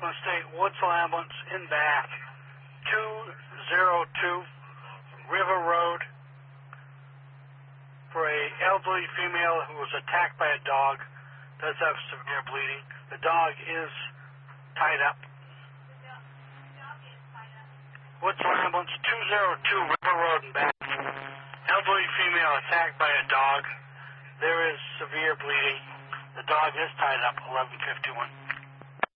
Rockland State, Woodsville Ambulance in back, 202 River Road, for a elderly female who was attacked by a dog, does have severe bleeding. The dog is tied up. Woodsville Ambulance, 202 River Road and back, elderly female attacked by a dog. There is severe bleeding. The dog is tied up, 1151.